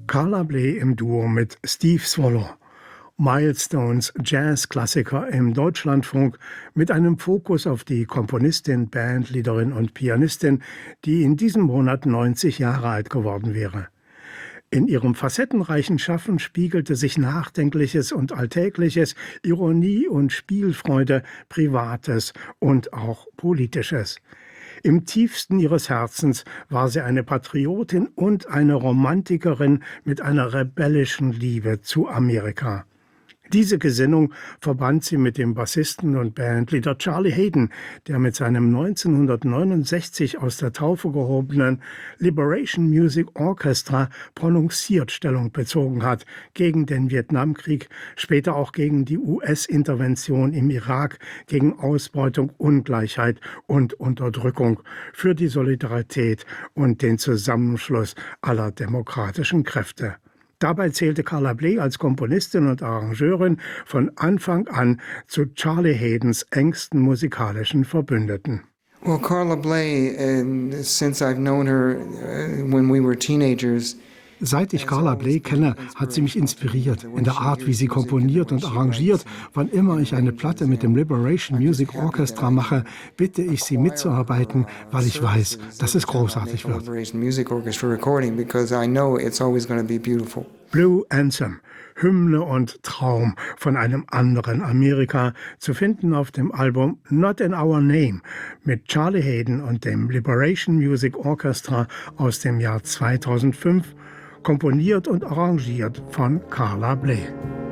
Carla Bley im Duo mit Steve Swallow. Milestones Jazzklassiker im Deutschlandfunk mit einem Fokus auf die Komponistin, Bandleaderin und Pianistin, die in diesem Monat 90 Jahre alt geworden wäre. In ihrem facettenreichen Schaffen spiegelte sich Nachdenkliches und Alltägliches, Ironie und Spielfreude, Privates und auch Politisches. Im tiefsten ihres Herzens war sie eine Patriotin und eine Romantikerin mit einer rebellischen Liebe zu Amerika. Diese Gesinnung verband sie mit dem Bassisten und Bandleader Charlie Haden, der mit seinem 1969 aus der Taufe gehobenen Liberation Music Orchestra prononciert Stellung bezogen hat gegen den Vietnamkrieg, später auch gegen die US-Intervention im Irak, gegen Ausbeutung, Ungleichheit und Unterdrückung, für die Solidarität und den Zusammenschluss aller demokratischen Kräfte. Dabei zählte Carla Bley als Komponistin und Arrangeurin von Anfang an zu Charlie Hadens engsten musikalischen Verbündeten. Well, Carla Bley, since I've known her when we were teenagers. Seit ich Carla Bley kenne, hat sie mich inspiriert, in der Art, wie sie komponiert und arrangiert. Wann immer ich eine Platte mit dem Liberation Music Orchestra mache, bitte ich sie mitzuarbeiten, weil ich weiß, dass es großartig wird. Blue Anthem, Hymne und Traum von einem anderen Amerika, zu finden auf dem Album Not in Our Name mit Charlie Haden und dem Liberation Music Orchestra aus dem Jahr 2005, komponiert und arrangiert von Carla Bley.